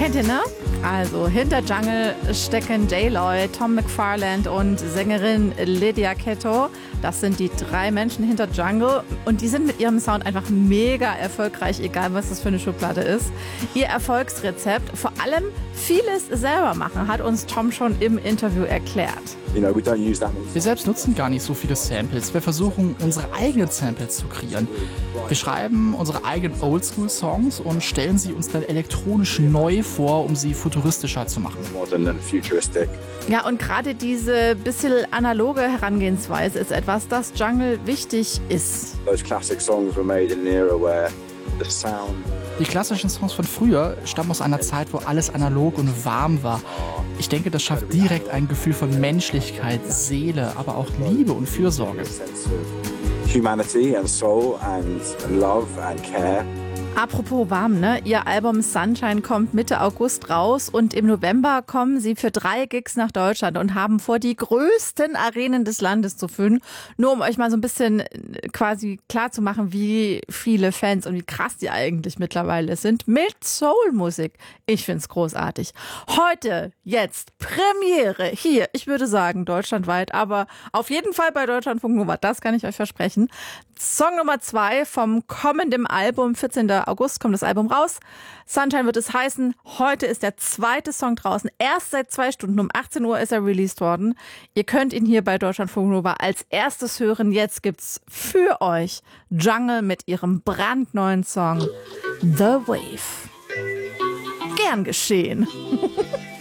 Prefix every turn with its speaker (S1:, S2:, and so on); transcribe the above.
S1: Kennt ihr, ne? Also hinter Jungle stecken J-Loy, Tom McFarland und Sängerin Lydia Ketto. Das sind die 3 Menschen hinter Jungle und die sind mit ihrem Sound einfach mega erfolgreich, egal was das für eine Schublade ist. Ihr Erfolgsrezept, vor allem vieles selber machen, hat uns Tom schon im Interview erklärt.
S2: Wir selbst nutzen gar nicht so viele Samples. Wir versuchen, unsere eigenen Samples zu kreieren. Wir schreiben unsere eigenen Oldschool-Songs und stellen sie uns dann elektronisch neu vor, um sie futuristischer zu machen.
S1: Ja, und gerade diese bisschen analoge Herangehensweise ist etwas, das Jungle wichtig ist.
S2: Die klassischen Songs von früher stammen aus einer Zeit, wo alles analog und warm war. Ich denke, das schafft direkt ein Gefühl von Menschlichkeit, Seele, aber auch Liebe und Fürsorge.
S3: Humanity and soul and love and care.
S1: Apropos warm, ne? Ihr Album Sunshine kommt Mitte August raus und im November kommen sie für 3 Gigs nach Deutschland und haben vor, die größten Arenen des Landes zu füllen. Nur um euch mal so ein bisschen quasi klar zu machen, wie viele Fans und wie krass die eigentlich mittlerweile sind mit Soulmusik. Ich find's großartig. Heute, jetzt, Premiere hier, ich würde sagen deutschlandweit, aber auf jeden Fall bei Deutschlandfunk Nova, das kann ich euch versprechen. Song Nummer 2 vom kommenden Album, 14. August kommt das Album raus. Sunshine wird es heißen. Heute ist der 2. Song draußen. Erst seit 2 Stunden, um 18 Uhr ist er released worden. Ihr könnt ihn hier bei Deutschlandfunk Nova als erstes hören. Jetzt gibt's für euch Jungle mit ihrem brandneuen Song The Wave. Gern geschehen.